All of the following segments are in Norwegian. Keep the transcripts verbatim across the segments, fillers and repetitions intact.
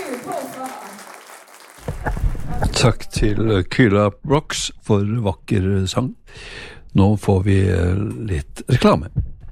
Takk til Kyla Brooks for vakker sang. Nå får vi litt reklame.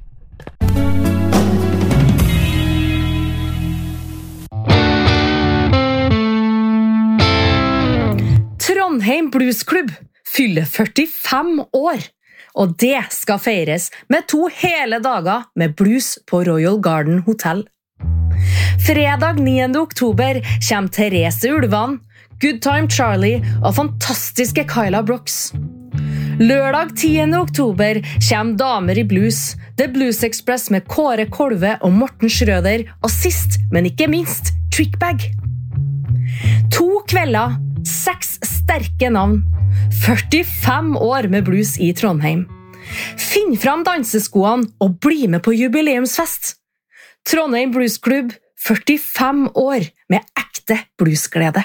Trondheim Blues Club fyller førtifem år, og det skal feires med to hele dager med blues på Royal Garden Hotel. Fredag niende oktober kommer Therese Ulvan, Good Time Charlie og fantastiske Kyla Brooks. Lørdag tiende oktober kommer Damer i Blues, The Blues Express med Kåre Kolve og Morten Schrøder, og sist, men ikke minst, Trickbag. To kvelder, seks sterke navn, førtifem år med blues i Trondheim. Finn fram danseskoene og bli med på jubileumsfest. Trondheim Blues Club, førtifem år med ekte bluesglede.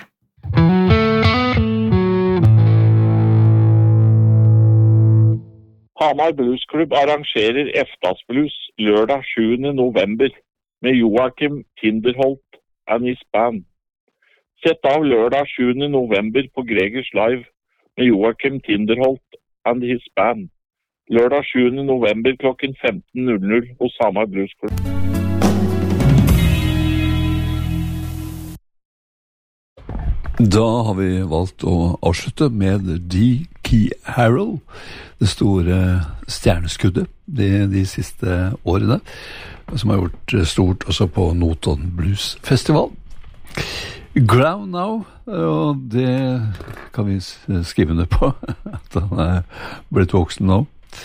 Hamar Blues Club arrangerer Eftas-blues lørdag sjuende november med Joachim Tinderholt and his band. Sett av lørdag sjuende november på Gregers Live med Joachim Tinderholt and his band. Lørdag sjuende november klokken femten null null hos Hamar Blues Club. Da har vi valgt å avslutte med D. Key Harrell, det store stjerneskuddet de, de siste årene, som har gjort stort også på Notodden Blues Festival. Ground Now, og det kan vi skrive ned på, at han er blitt voksen nå.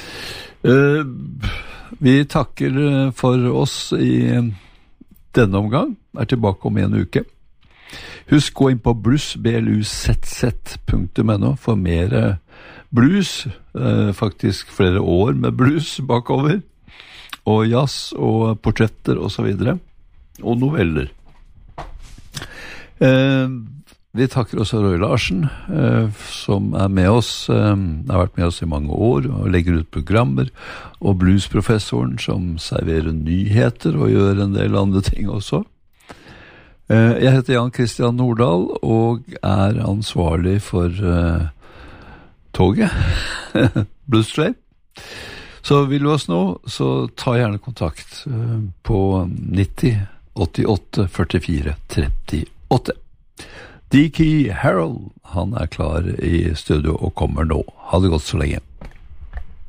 Vi takker for oss i denne omgang, er tilbake om en uke. Husk gå inn på blues punktum no for mer blues, faktisk flere år med blues bakover, og jazz og portretter og så videre, og noveller. Eh, vi takker også Roy Larsen, eh, som er med oss, eh, har vært med oss i mange år og legger ut programmer, og bluesprofessoren som serverer nyheter og gjør en del andre ting også. Eh, jeg heter Jan Christian Nordahl og er ansvarlig for eh, toget, Blues Train. Så vil du oss nå, så ta gjerne kontakt eh, på nitti åttiåtte førtifire trettiåtte. D. Key Harrell, han er klar i studio og kommer nå. Ha det godt så lenge.